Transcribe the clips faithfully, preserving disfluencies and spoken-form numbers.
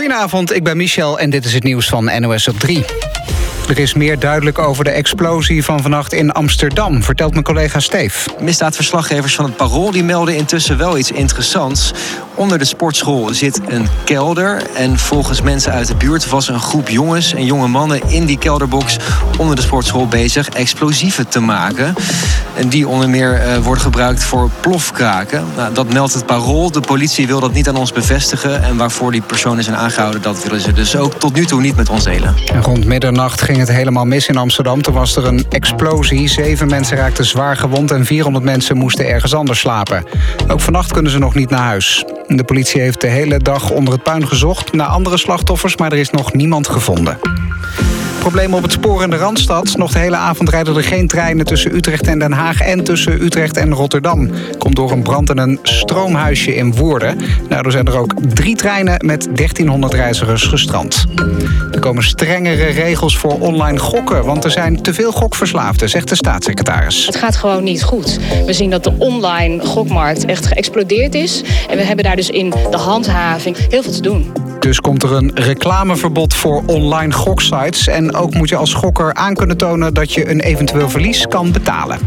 Goedenavond, ik ben Michel en dit is het nieuws van N O S op drie. Er is meer duidelijk over de explosie van vannacht in Amsterdam, vertelt mijn collega Steef. Misdaadverslaggevers van het Parool die melden intussen wel iets interessants. Onder de sportschool zit een kelder. En volgens mensen uit de buurt was een groep jongens en jonge mannen in die kelderbox onder de sportschool bezig explosieven te maken. En die onder meer uh, worden gebruikt voor plofkraken. Nou, dat meldt het Parool. De politie wil dat niet aan ons bevestigen. En waarvoor die personen zijn aangehouden, dat willen ze dus ook tot nu toe niet met ons delen. En rond middernacht ging het helemaal mis in Amsterdam. Toen was er een explosie. Zeven mensen raakten zwaar gewond en vierhonderd mensen moesten ergens anders slapen. Ook vannacht kunnen ze nog niet naar huis. De politie heeft de hele dag onder het puin gezocht naar andere slachtoffers, maar er is nog niemand gevonden. Problemen op het spoor in de Randstad. Nog de hele avond rijden er geen treinen tussen Utrecht en Den Haag en tussen Utrecht en Rotterdam. Komt door een brand in een stroomhuisje in Woerden. Daardoor zijn er ook drie treinen met dertienhonderd reizigers gestrand. Er komen strengere regels voor online gokken, want er zijn te veel gokverslaafden, zegt de staatssecretaris. Het gaat gewoon niet goed. We zien dat de online gokmarkt echt geëxplodeerd is. En we hebben daar dus in de handhaving heel veel te doen. Dus komt er een reclameverbod voor online goksites. En ook moet je als gokker aan kunnen tonen dat je een eventueel verlies kan betalen.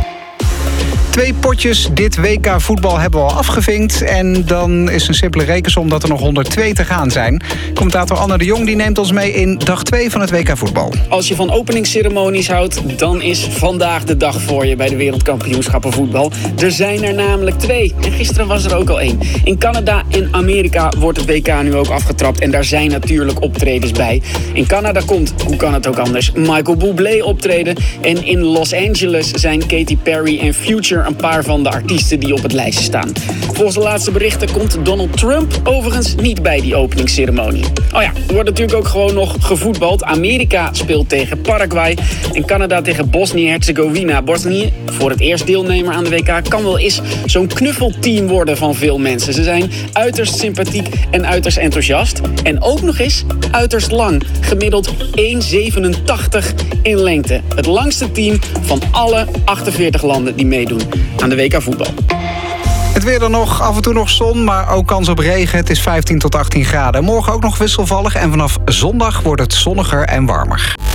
Twee potjes dit W K voetbal hebben we al afgevinkt. En dan is een simpele rekensom dat er nog honderdtwee te gaan zijn. Commentator Anne de Jong die neemt ons mee in dag twee van het W K voetbal. Als je van openingsceremonies houdt, dan is vandaag de dag voor je bij de wereldkampioenschappen voetbal. Er zijn er namelijk twee. En gisteren was er ook al één. In Canada en Amerika wordt het W K nu ook afgetrapt. En daar zijn natuurlijk optredens bij. In Canada komt, hoe kan het ook anders, Michael Bublé optreden. En in Los Angeles zijn Katy Perry en Future een paar van de artiesten die op het lijstje staan. Volgens de laatste berichten komt Donald Trump overigens niet bij die openingsceremonie. Oh ja, er wordt natuurlijk ook gewoon nog gevoetbald. Amerika speelt tegen Paraguay en Canada tegen Bosnië-Herzegovina. Bosnië, voor het eerst deelnemer aan de W K, kan wel eens zo'n knuffelteam worden van veel mensen. Ze zijn uiterst sympathiek en uiterst enthousiast. En ook nog eens uiterst lang. Gemiddeld één komma zevenentachtig in lengte. Het langste team van alle achtenveertig landen die meedoen aan de W K voetbal. Het weer dan nog, af en toe nog zon, maar ook kans op regen. Het is vijftien tot achttien graden. Morgen ook nog wisselvallig en vanaf zondag wordt het zonniger en warmer.